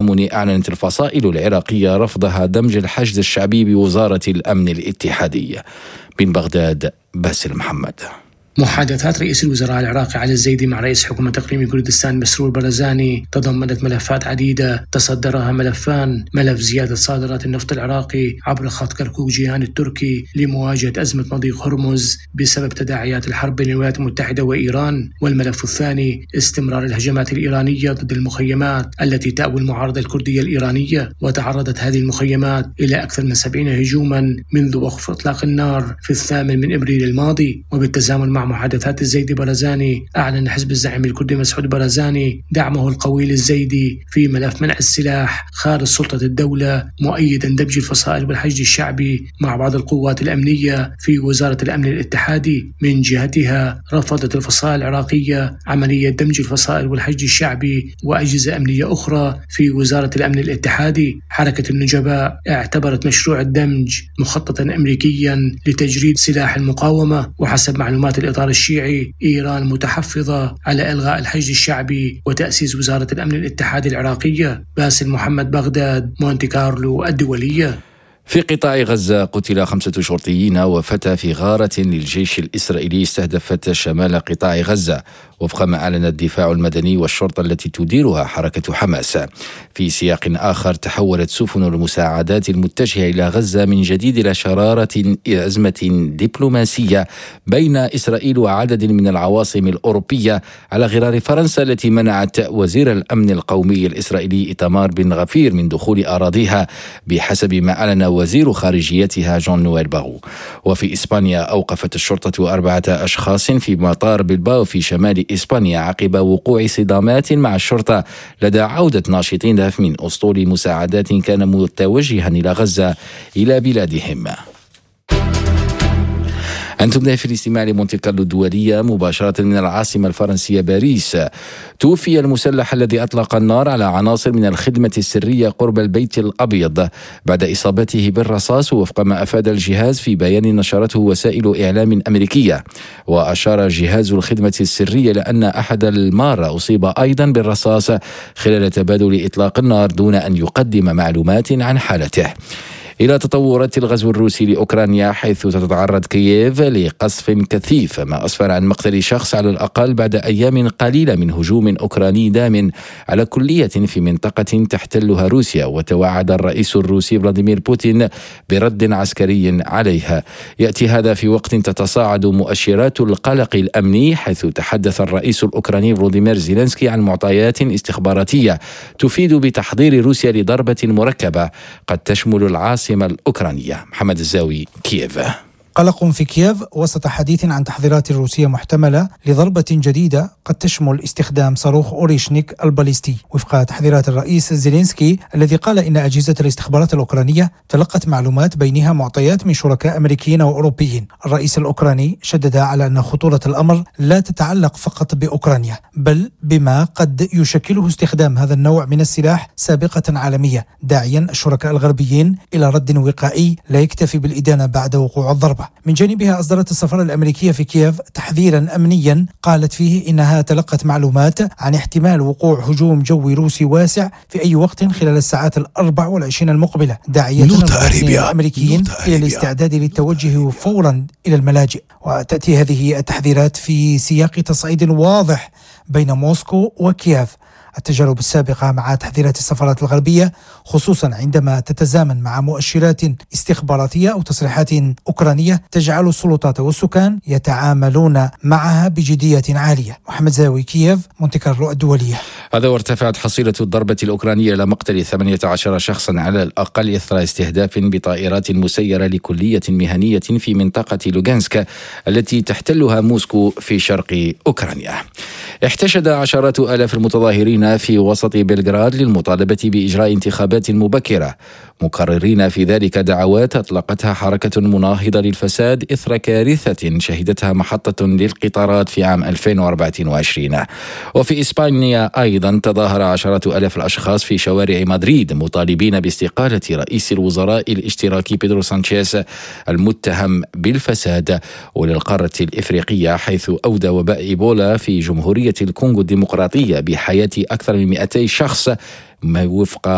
التضامن أعلنت الفصائل العراقية رفضها دمج الحشد الشعبي بوزارة الأمن الاتحادي. من بغداد باسل محمد. محادثات رئيس الوزراء العراقي علي الزيدي مع رئيس حكومة إقليم كردستان مسرور بارزاني تضمنت ملفات عديدة تصدرها ملفان: ملف زيادة صادرات النفط العراقي عبر خط كركوك جيهان التركي لمواجهة أزمة مضيق هرمز بسبب تداعيات الحرب بين الولايات المتحدة وإيران، والملف الثاني استمرار الهجمات الإيرانية ضد المخيمات التي تأوي المعارضة الكردية الإيرانية، وتعرضت هذه المخيمات إلى أكثر من 70 هجوما منذ وقف إطلاق النار في 8 أبريل الماضي. وبالتزامن مع محادثات الزيدي بارزاني، أعلن حزب الزعيم الكردي مسعود بارزاني دعمه القوي للزيدي في ملف منع السلاح خارج سلطة الدولة، مؤيدا دمج الفصائل والحشد الشعبي مع بعض القوات الأمنية في وزارة الأمن الاتحادي. من جهتها رفضت الفصائل العراقية عملية دمج الفصائل والحشد الشعبي وأجهزة أمنية أخرى في وزارة الأمن الاتحادي. حركة النجباء اعتبرت مشروع الدمج مخططا أمريكيا لتجريد سلاح المقاومة، وحسب معلومات الإطار الشيعي إيران متحفظة على إلغاء الحشد الشعبي وتأسيس وزارة الأمن الاتحادي العراقية. باسل محمد، بغداد، مونتي كارلو الدولية. في قطاع غزة قتل 5 شرطيين وفتى في غارة للجيش الإسرائيلي استهدفت شمال قطاع غزة، وفق ما أعلن الدفاع المدني والشرطة التي تديرها حركة حماس. في سياق آخر، تحولت سفن المساعدات المتجهة إلى غزة من جديد إلى شرارة أزمة دبلوماسية بين إسرائيل وعدد من العواصم الأوروبية على غرار فرنسا التي منعت وزير الأمن القومي الإسرائيلي إيتمار بن غفير من دخول أراضيها، بحسب ما أعلن وزير خارجيتها جون نويل باغو. وفي إسبانيا، أوقفت الشرطة 4 أشخاص في مطار بلباو في شمال إسبانيا عقب وقوع صدامات مع الشرطة لدى عودة ناشطين من أسطول مساعدات كان متوجها إلى غزة إلى بلادهم. أنتم في الاستماع لمونتي كارلو الدولية مباشرة من العاصمة الفرنسية باريس. توفي المسلح الذي أطلق النار على عناصر من الخدمة السرية قرب البيت الأبيض بعد إصابته بالرصاص، وفق ما أفاد الجهاز في بيان نشرته وسائل إعلام أمريكية. وأشار جهاز الخدمة السرية لأن أحد المارة أصيب أيضا بالرصاص خلال تبادل إطلاق النار دون أن يقدم معلومات عن حالته. إلى تطورات الغزو الروسي لأوكرانيا، حيث تتعرض كييف لقصف كثيف ما أسفر عن مقتل شخص على الأقل بعد أيام قليلة من هجوم أوكراني دام على كلية في منطقة تحتلها روسيا. وتوعد الرئيس الروسي فلاديمير بوتين برد عسكري عليها. يأتي هذا في وقت تتصاعد مؤشرات القلق الأمني، حيث تحدث الرئيس الأوكراني فلوديمير زيلينسكي عن معطيات استخباراتية تفيد بتحضير روسيا لضربة مركبة قد تشمل العاصمة الأوكرانية. محمد الزاوي، كييف. قلق في كييف وسط حديث عن تحذيرات روسية محتملة لضربة جديدة قد تشمل استخدام صاروخ أوريشنيك الباليستي، وفق تحذيرات الرئيس زيلينسكي الذي قال إن أجهزة الاستخبارات الأوكرانية تلقت معلومات بينها معطيات من شركاء أمريكيين وأوروبيين. الرئيس الأوكراني شدد على أن خطورة الأمر لا تتعلق فقط بأوكرانيا، بل بما قد يشكله استخدام هذا النوع من السلاح سابقة عالمية، داعيا الشركاء الغربيين إلى رد وقائي لا يكتفي بالإدانة بعد وقوع الضربة. من جانبها أصدرت السفارة الأمريكية في كييف تحذيرا أمنيا قالت فيه إنها تلقت معلومات عن احتمال وقوع هجوم جوي روسي واسع في أي وقت خلال الساعات 24 المقبلة، داعية الأمريكيين إلى الاستعداد للتوجه فورا إلى الملاجئ. وتأتي هذه التحذيرات في سياق تصعيد واضح بين موسكو وكييف. التجارب السابقة مع تحذيرات السفارات الغربية، خصوصا عندما تتزامن مع مؤشرات استخباراتية أو تصريحات أوكرانية، تجعل السلطات والسكان يتعاملون معها بجدية عالية. محمد زاوي، كييف، مونتي كارلو الدولية. هذا وارتفعت حصيلة الضربة الأوكرانية إلى مقتل 18 شخصا على الأقل إثر استهداف بطائرات مسيرة لكلية مهنية في منطقة لوغانسك التي تحتلها موسكو في شرق أوكرانيا. احتشد عشرات آلاف المتظاهرين في وسط بلغراد للمطالبة بإجراء انتخابات مبكرة، مكررين في ذلك دعوات أطلقتها حركة مناهضة للفساد إثر كارثة شهدتها محطة للقطارات في عام 2024. وفي إسبانيا أيضا تظاهر عشرات آلاف الأشخاص في شوارع مدريد مطالبين باستقالة رئيس الوزراء الاشتراكي بيدرو سانشيز المتهم بالفساد. وللقارة الإفريقية، حيث أودى وباء إيبولا في جمهورية الكونغو الديمقراطية بحياة أكثر من 200 شخص وفق